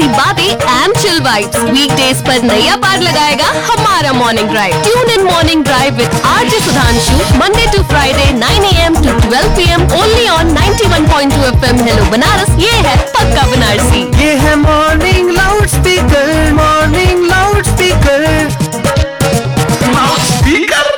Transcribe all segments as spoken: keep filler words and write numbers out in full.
बनारसी बातें and chill vibes. Weekdays पर नया पार लगाएगा हमारा morning drive. Tune in morning drive with RJ Sudhanshu, Monday to Friday nine A M to twelve P am only on ninety one point two F M. Hello Banaras, ये है पक्का बनारसी। ये है morning loud speaker, morning loud speaker, loud speaker.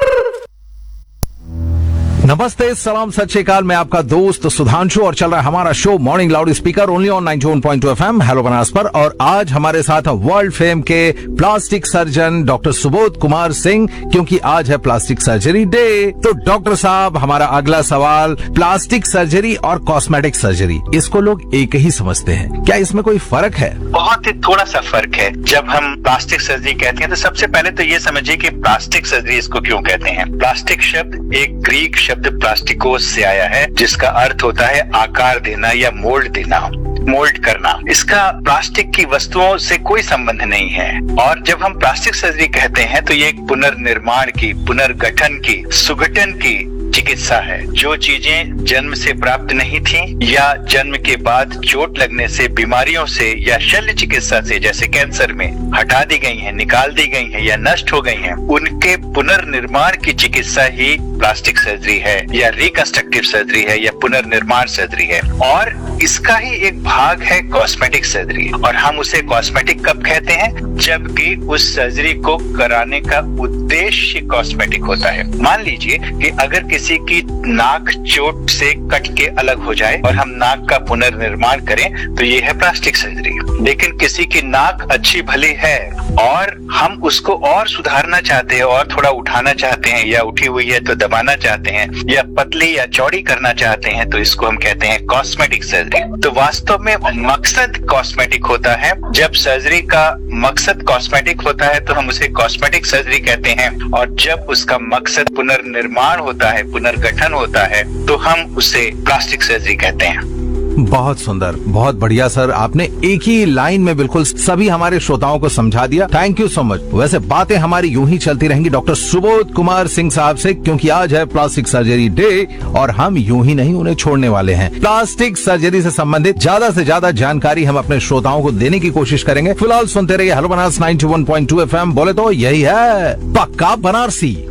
नमस्ते, सलाम, सत श्री अकाल। मैं आपका दोस्त सुधांशु और चल रहा है हमारा show morning loud speaker only on ninety one point two FM hello Banaras पर। और आज हमारे साथ वर्ल्ड फेम के plastic surgeon doctor Subodh Kumar Singh, क्योंकि आज है प्लास्टिक सर्जरी डे। तो डॉक्टर साहब, हमारा अगला सवाल, प्लास्टिक सर्जरी और कॉस्मेटिक सर्जरी, इसको लोग एक ही समझते हैं, क्या इसमें कोई फर्क है? बहुत ही थोड़ा सा फर्क है। जब हम प्लास्टिक सर्जरी कहते हैं तो सबसे पहले तो ये समझिए कि प्लास्टिक सर्जरी इसको क्यों कहते हैं। प्लास्टिक शब्द एक ग्रीक शब्द प्लास्टिकोस से आया है, जिसका अर्थ होता है आकार देना या मोल्ड देना, मोल्ड करना। इसका प्लास्टिक की वस्तुओं से कोई संबंध नहीं है। और जब हम प्लास्टिक सर्जरी कहते हैं तो ये एक पुनर्निर्माण की, पुनर्गठन की, सुगठन की चिकित्सा है। जो चीजें जन्म से प्राप्त नहीं थी या जन्म के बाद चोट लगने से, बीमारियों से या शल्य चिकित्सा से, जैसे कैंसर में हटा दी गई हैं, निकाल दी गई हैं या नष्ट हो गई हैं, उनके पुनर्निर्माण की चिकित्सा ही प्लास्टिक सर्जरी है या रिकंस्ट्रक्टिव सर्जरी है या पुनर्निर्माण सर्जरी है। और इसका ही एक भाग है कॉस्मेटिक सर्जरी। और हम उसे कॉस्मेटिक कब कहते हैं? जबकि उस सर्जरी को कराने का उद्देश्य कॉस्मेटिक होता है। मान लीजिए कि अगर किसी की नाक चोट से कट के अलग हो जाए और हम नाक का पुनर्निर्माण करें तो ये है प्लास्टिक सर्जरी। लेकिन किसी की नाक अच्छी भली है और हम उसको और सुधारना चाहते हैं और थोड़ा उठाना चाहते हैं, या उठी हुई है तो दबाना चाहते हैं, या पतली या चौड़ी करना चाहते हैं, तो इसको हम कहते हैं कॉस्मेटिक सर्जरी। तो वास्तव में मकसद कॉस्मेटिक होता है। जब सर्जरी का मकसद कॉस्मेटिक होता है तो हम उसे कॉस्मेटिक सर्जरी कहते हैं, और जब उसका मकसद पुनर्निर्माण होता है, पुनर्गठन होता है, तो हम उसे प्लास्टिक सर्जरी कहते हैं। बहुत सुंदर, बहुत बढ़िया सर, आपने एक ही लाइन में बिल्कुल सभी हमारे श्रोताओं को समझा दिया। Thank you so much. वैसे बातें हमारी यूं ही चलती रहेंगी डॉक्टर सुबोध कुमार सिंह साहब से, क्योंकि आज है प्लास्टिक सर्जरी डे और हम यूं ही नहीं उन्हें छोड़ने वाले हैं। प्लास्टिक सर्जरी से संबंधित ज्यादा से ज्यादा जानकारी हम अपने श्रोताओं को देने की कोशिश करेंगे। फिलहाल सुनते रहिए hello Banaras ninety one point two FM. बोले तो यही है पक्का बनारसी।